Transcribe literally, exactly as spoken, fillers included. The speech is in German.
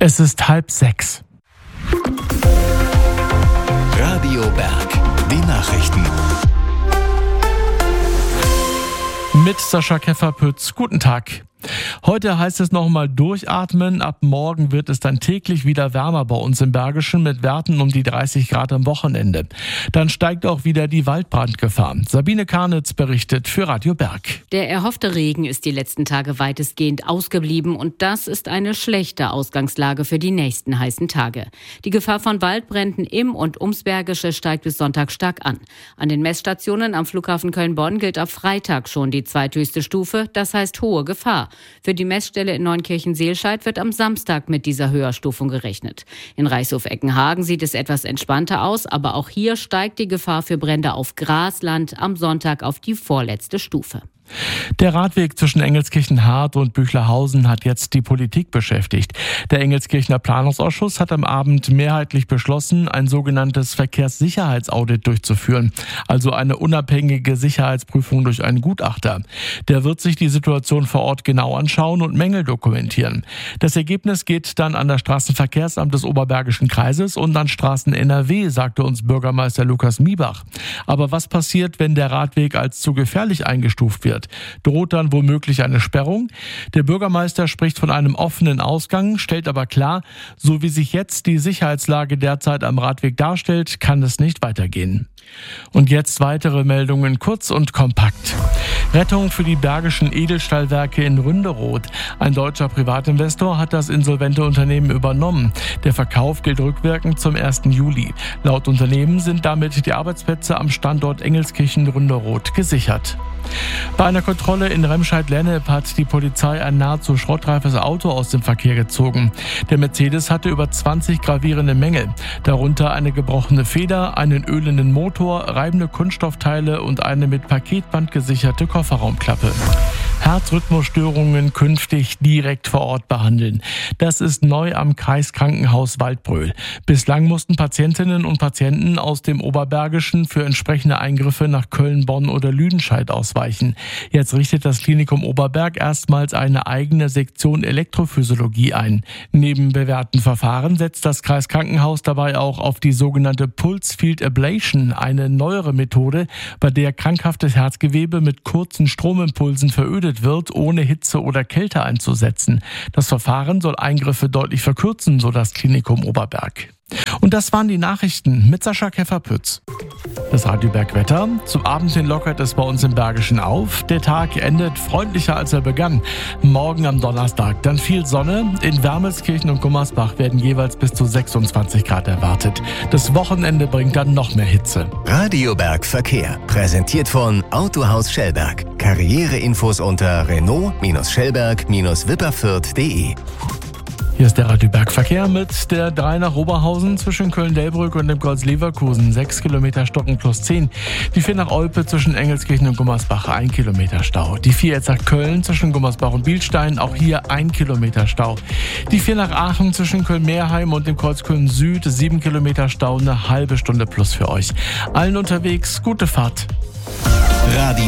Es ist halb sechs. Radio Berg, die Nachrichten. Mit Sascha Kefferpütz. Guten Tag. Heute heißt es nochmal durchatmen. Ab morgen wird es dann täglich wieder wärmer bei uns im Bergischen mit Werten um die dreißig Grad am Wochenende. Dann steigt auch wieder die Waldbrandgefahr. Sabine Karnitz berichtet für Radio Berg. Der erhoffte Regen ist die letzten Tage weitestgehend ausgeblieben und das ist eine schlechte Ausgangslage für die nächsten heißen Tage. Die Gefahr von Waldbränden im und ums Bergische steigt bis Sonntag stark an. An den Messstationen am Flughafen Köln-Bonn gilt ab Freitag schon die zweithöchste Stufe, das heißt hohe Gefahr. Für die Messstelle in Neunkirchen-Seelscheid wird am Samstag mit dieser Höherstufung gerechnet. In Reichshof-Eckenhagen sieht es etwas entspannter aus, aber auch hier steigt die Gefahr für Brände auf Grasland am Sonntag auf die vorletzte Stufe. Der Radweg zwischen Engelskirchen-Hart und Büchlerhausen hat jetzt die Politik beschäftigt. Der Engelskirchener Planungsausschuss hat am Abend mehrheitlich beschlossen, ein sogenanntes Verkehrssicherheitsaudit durchzuführen, also eine unabhängige Sicherheitsprüfung durch einen Gutachter. Der wird sich die Situation vor Ort genau anschauen und Mängel dokumentieren. Das Ergebnis geht dann an das Straßenverkehrsamt des Oberbergischen Kreises und an Straßen N R W, sagte uns Bürgermeister Lukas Miebach. Aber was passiert, wenn der Radweg als zu gefährlich eingestuft wird? Droht dann womöglich eine Sperrung? Der Bürgermeister spricht von einem offenen Ausgang, stellt aber klar, so wie sich jetzt die Sicherheitslage derzeit am Radweg darstellt, kann es nicht weitergehen. Und jetzt weitere Meldungen kurz und kompakt. Rettung für die Bergischen Edelstahlwerke in Ründeroth. Ein deutscher Privatinvestor hat das insolvente Unternehmen übernommen. Der Verkauf gilt rückwirkend zum ersten Juli. Laut Unternehmen sind damit die Arbeitsplätze am Standort Engelskirchen-Ründeroth gesichert. Bei einer Kontrolle in Remscheid-Lennep hat die Polizei ein nahezu schrottreifes Auto aus dem Verkehr gezogen. Der Mercedes hatte über zwanzig gravierende Mängel, darunter eine gebrochene Feder, einen ölenden Motor, reibende Kunststoffteile und eine mit Paketband gesicherte Kofferraumklappe. Herzrhythmusstörungen künftig direkt vor Ort behandeln. Das ist neu am Kreiskrankenhaus Waldbröl. Bislang mussten Patientinnen und Patienten aus dem Oberbergischen für entsprechende Eingriffe nach Köln, Bonn oder Lüdenscheid ausweichen. Jetzt richtet das Klinikum Oberberg erstmals eine eigene Sektion Elektrophysiologie ein. Neben bewährten Verfahren setzt das Kreiskrankenhaus dabei auch auf die sogenannte Pulse Field Ablation, eine neuere Methode, bei der krankhaftes Herzgewebe mit kurzen Stromimpulsen verödet wird, ohne Hitze oder Kälte einzusetzen. Das Verfahren soll Eingriffe deutlich verkürzen, so das Klinikum Oberberg. Und das waren die Nachrichten mit Sascha Kefferpütz. Das Radio Berg Wetter. Zum Abend hin lockert es bei uns im Bergischen auf. Der Tag endet freundlicher, als er begann. Morgen am Donnerstag dann viel Sonne. In Wermelskirchen und Gummersbach werden jeweils bis zu sechsundzwanzig Grad erwartet. Das Wochenende bringt dann noch mehr Hitze. Radio Berg Verkehr. Präsentiert von Autohaus Schellberg. Karriereinfos unter Renault-Schellberg-Wipperfürth punkt de. Hier ist der Radio Berg Verkehr mit der drei nach Oberhausen zwischen Köln-Delbrück und dem Kreuz Leverkusen. sechs Kilometer Stocken plus zehn. Die vier nach Olpe zwischen Engelskirchen und Gummersbach. ein Kilometer Stau. Die vier jetzt nach Köln zwischen Gummersbach und Bielstein. Auch hier ein Kilometer Stau. Die vier nach Aachen zwischen Köln-Meerheim und dem Kreuz Köln Süd. sieben Kilometer Stau. Eine halbe Stunde plus für euch. Allen unterwegs gute Fahrt. Radio